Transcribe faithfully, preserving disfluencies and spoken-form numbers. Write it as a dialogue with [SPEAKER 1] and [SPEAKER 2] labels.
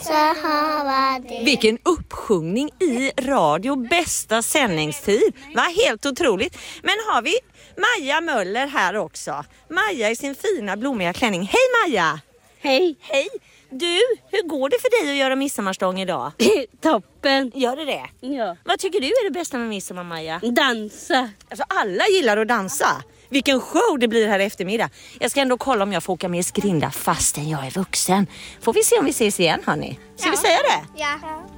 [SPEAKER 1] så hava det.
[SPEAKER 2] Vilken uppsjungning i radio, bästa sändningstid. Vad helt otroligt. Men har vi Maja Möller här också. Maja i sin fina blommiga klänning. Hej Maja!
[SPEAKER 3] Hej!
[SPEAKER 2] Hej! Du, hur går det för dig att göra midsommarstång idag?
[SPEAKER 3] Toppen!
[SPEAKER 2] Gör det det?
[SPEAKER 3] Ja.
[SPEAKER 2] Vad tycker du är det bästa med midsommar, Maja?
[SPEAKER 3] Dansa!
[SPEAKER 2] Alltså alla gillar att dansa. Vilken show det blir här i eftermiddag. Jag ska ändå kolla om jag får åka med i skrinda fastän jag är vuxen. Får vi se om vi ses igen, hörni? Ska
[SPEAKER 1] Ja.
[SPEAKER 2] vi säga det?
[SPEAKER 1] Ja.